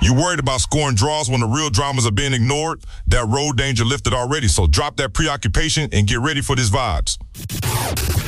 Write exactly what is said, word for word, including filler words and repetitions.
You worried about scoring draws when the real dramas are being ignored? That road danger lifted already, so drop that preoccupation and get ready for these vibes.